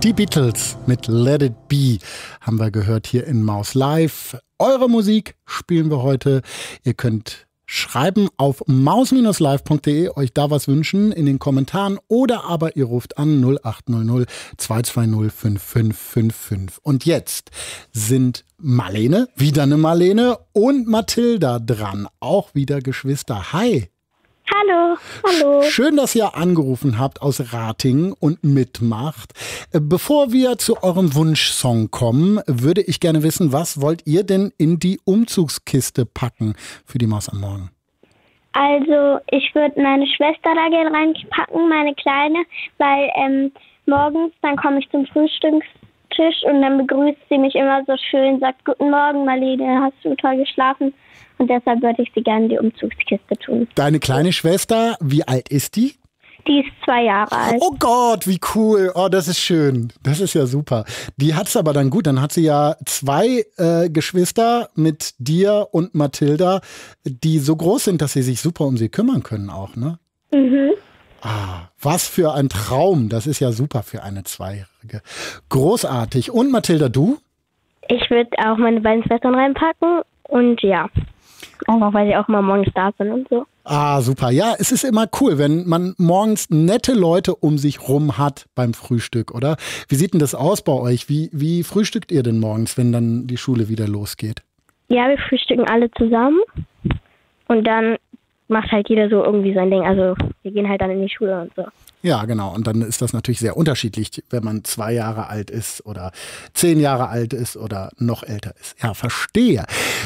Die Beatles mit Let It Be haben wir gehört hier in Maus Live. Eure Musik spielen wir heute. Ihr könnt schreiben auf maus-live.de, euch da was wünschen in den Kommentaren oder aber ihr ruft an 0800 220 5555. Und jetzt sind Marlene, wieder eine Marlene und Mathilda dran, auch wieder Geschwister. Hi! Hallo, hallo. Schön, dass ihr angerufen habt aus Ratingen und mitmacht. Bevor wir zu eurem Wunschsong kommen, würde ich gerne wissen, was wollt ihr denn in die Umzugskiste packen für die Maus am Morgen? Also ich würde meine Schwester da gerne reinpacken, meine Kleine, weil morgens, dann komme ich zum Frühstückstisch und dann begrüßt sie mich immer so schön, sagt Guten Morgen Marlene, hast du toll geschlafen? Und deshalb würde ich sie gerne in die Umzugskiste tun. Deine kleine Schwester, wie alt ist die? Die ist 2 Jahre alt. Oh Gott, wie cool. Oh, das ist schön. Das ist ja super. Die hat es aber dann gut. Dann hat sie ja 2 Geschwister mit dir und Mathilda, die so groß sind, dass sie sich super um sie kümmern können auch, ne? Mhm. Ah, was für ein Traum. Das ist ja super für eine 2-Jährige. Großartig. Und Mathilda, du? Ich würde auch meine beiden Schwestern reinpacken und ja, einfach weil sie auch mal morgens da sind und so. Ah, super. Ja, es ist immer cool, wenn man morgens nette Leute um sich rum hat beim Frühstück, oder? Wie sieht denn das aus bei euch? Wie frühstückt ihr denn morgens, wenn dann die Schule wieder losgeht? Ja, wir frühstücken alle zusammen und dann macht halt jeder so irgendwie sein Ding. Also wir gehen halt dann in die Schule und so. Ja, genau. Und dann ist das natürlich sehr unterschiedlich, wenn man 2 Jahre alt ist oder 10 Jahre alt ist oder noch älter ist. Ja, verstehe.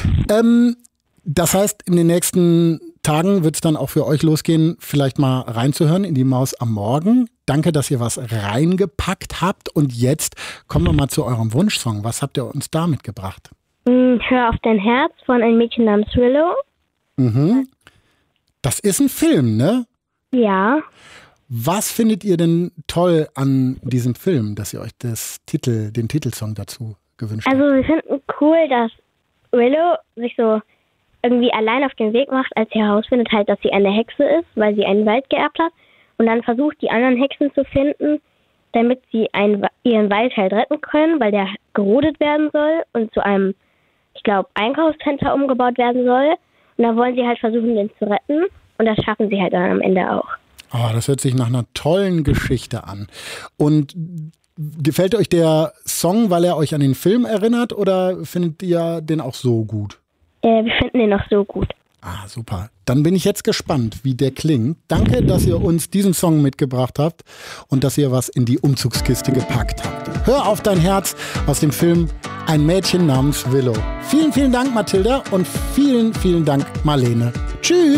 Das heißt, in den nächsten Tagen wird es dann auch für euch losgehen, vielleicht mal reinzuhören in die Maus am Morgen. Danke, dass ihr was reingepackt habt. Und jetzt kommen wir mal zu eurem Wunschsong. Was habt ihr uns da mitgebracht? Hör auf dein Herz von einem Mädchen namens Willow. Mhm. Das ist ein Film, ne? Ja. Was findet ihr denn toll an diesem Film, dass ihr euch den Titelsong dazu gewünscht habt? Also wir finden cool, dass Willow sich so irgendwie allein auf den Weg macht, als sie herausfindet halt, dass sie eine Hexe ist, weil sie einen Wald geerbt hat. Und dann versucht, die anderen Hexen zu finden, damit sie ihren Wald halt retten können, weil der gerodet werden soll und zu einem, ich glaube, Einkaufscenter umgebaut werden soll. Und dann wollen sie halt versuchen, den zu retten. Und das schaffen sie halt dann am Ende auch. Oh, das hört sich nach einer tollen Geschichte an. Und gefällt euch der Song, weil er euch an den Film erinnert, oder findet ihr den auch so gut? Wir finden den auch so gut. Ah, super. Dann bin ich jetzt gespannt, wie der klingt. Danke, dass ihr uns diesen Song mitgebracht habt und dass ihr was in die Umzugskiste gepackt habt. Hör auf dein Herz aus dem Film Ein Mädchen namens Willow. Vielen, vielen Dank, Mathilda, und vielen, vielen Dank, Marlene. Tschüss.